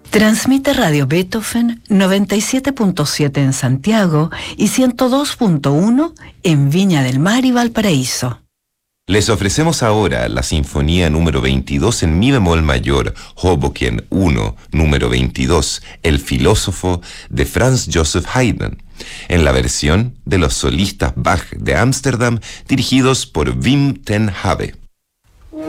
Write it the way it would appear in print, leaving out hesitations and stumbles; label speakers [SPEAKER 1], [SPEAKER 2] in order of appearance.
[SPEAKER 1] Transmite Radio Beethoven 97.7 en Santiago y 102.1 en Viña del Mar y Valparaíso.
[SPEAKER 2] Les ofrecemos ahora la Sinfonía número 22 en Mi bemol mayor, Hoboken 1, número 22, El filósofo, de Franz Joseph Haydn, en la versión de los solistas Bach de Ámsterdam, dirigidos por Wim ten Habe.